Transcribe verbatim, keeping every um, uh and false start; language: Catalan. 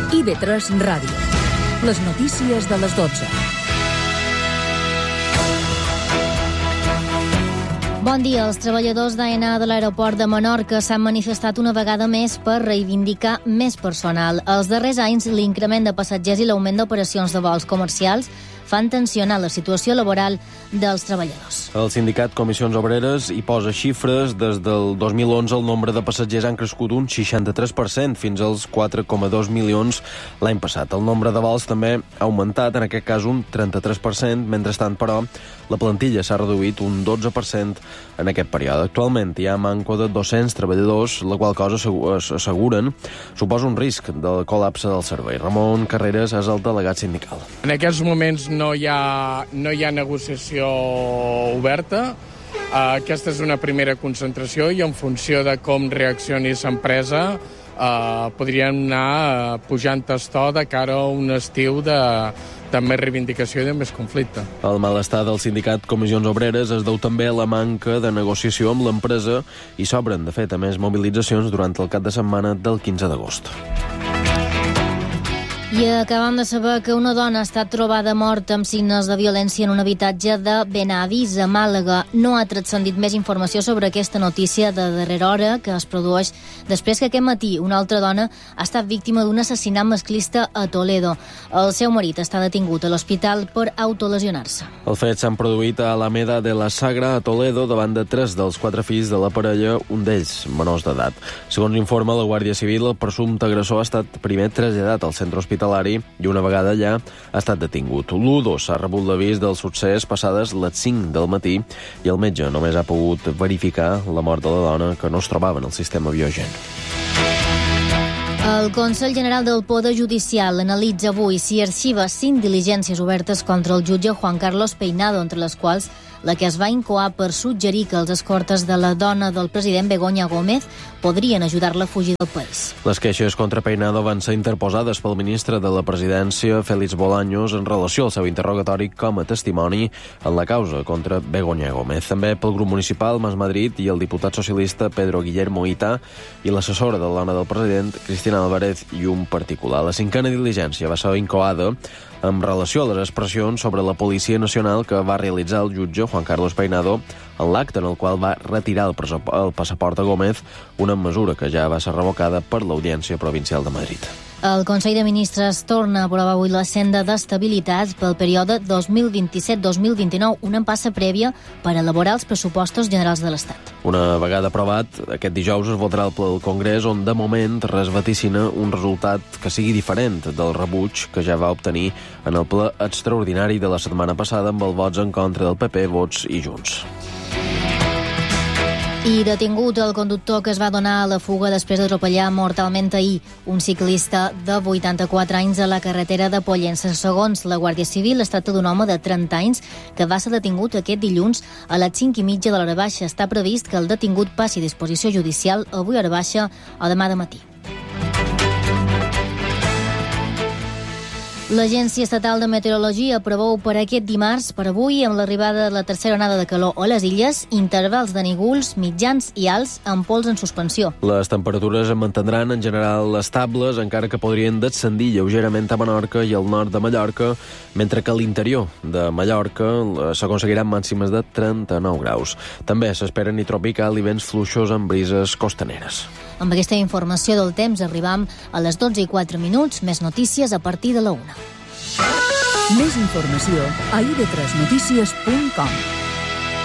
I B tres Ràdio. Les notícies de les dotze. Bon dia. Els treballadors d'AENA de l'aeroport de Menorca s'han manifestat una vegada més per reivindicar més personal. Els darrers anys, l'increment de passatgers i l'augment d'operacions de vols comercials fan tensionar la situació laboral dels treballadors. El sindicat Comissions Obreres hi posa xifres. Des del dos mil onze el nombre de passatgers han crescut un seixanta-tres per cent fins als quatre coma dos milions l'any passat. El nombre de vols també ha augmentat, en aquest cas un trenta-tres per cent. Mentrestant, però, la plantilla s'ha reduït un dotze per cent en aquest període. Actualment hi ha manco de dos-cents treballadors, la qual cosa asseguren suposa un risc del col·lapse del servei. Ramon Carreras és el delegat sindical. En aquests moments no hi ha, no hi ha negociació oberta. Uh, aquesta és una primera concentració i en funció de com reaccioni l'empresa uh, podríem anar uh, pujant testó de cara a un estiu de, de més reivindicació i de més conflicte. El malestar del sindicat Comissions Obreres es deu també a la manca de negociació amb l'empresa i s'obren, de fet, a més mobilitzacions durant el cap de setmana del quinze d'agost. I acabam de saber que una dona ha estat trobada morta amb signes de violència en un habitatge de Benavís, a Màlaga. No ha transcendit més informació sobre aquesta notícia de darrera hora, que es produeix després que aquest matí una altra dona ha estat víctima d'un assassinat masclista a Toledo. El seu marit està detingut a l'hospital per autolesionar-se. Els fets s'han produït a Alameda de la Sagra, a Toledo, davant de tres dels quatre fills de la parella, un d'ells menors d'edat. Segons informa la Guàrdia Civil, el presumpte agressor ha estat primer traslladat al centre hospitalari i una vegada allà ha estat detingut. L'u dos s'ha rebut l'avís del succés passades les cinc del matí i el metge només ha pogut verificar la mort de la dona, que no es trobava en el sistema biogen. El Consell General del Poder Judicial analitza avui si arxiva cinc diligències obertes contra el jutge Juan Carlos Peinado, entre les quals la que es va incoar per suggerir que els escortes de la dona del president Begoña Gómez podrien ajudar-la a fugir del país. Les queixes contra Peinado van ser interposades pel ministre de la Presidència, Félix Bolaños, en relació al seu interrogatori com a testimoni en la causa contra Begoña Gómez. També pel grup municipal Mas Madrid i el diputat socialista Pedro Guillermo Ita i l'assessora de la dona del president, Cristina Álvarez, i un particular. La cinquena diligència va ser incoada en relació a les expressions sobre la Policia Nacional que va realitzar el jutge Juan Carlos Peinado en l'acte en el qual va retirar el, el passaport a Gómez, una mesura que ja va ser revocada per l'Audiència Provincial de Madrid. El Consell de Ministres torna a aprovar avui la senda d'estabilitat pel període dos mil vint-i-set dos mil vint-i-nou, una empassa prèvia per elaborar els pressupostos generals de l'Estat. Una vegada aprovat, aquest dijous es votarà al Congrés, on de moment res vaticina un resultat que sigui diferent del rebuig que ja va obtenir en el ple extraordinari de la setmana passada amb els vots en contra del P P, Vox i Junts. I detingut el conductor que es va donar a la fuga després d'atropellar mortalment ahir un ciclista de vuitanta-quatre anys a la carretera de Pollença. Segons la Guàrdia Civil, es tracta d'un home de trenta anys que va ser detingut aquest dilluns a les cinc i mitja de l'hora baixa. Està previst que el detingut passi a disposició judicial avui a hora baixa o demà de matí. L'Agència Estatal de Meteorologia preveu per aquest dimarts, per avui, amb l'arribada de la tercera onada de calor a les illes, intervals de nígols mitjans i alts amb pols en suspensió. Les temperatures es mantindran en general estables, encara que podrien descendir lleugerament a Menorca i al nord de Mallorca, mentre que a l'interior de Mallorca s'aconseguiran màximes de trenta-nou graus. També s'esperen i tropical i vents fluixos amb brises costaneres. Amb aquesta informació del temps arribam a les dotze i quatre minuts. Més notícies a partir de la una. Més informació a i be tres notícies punt com.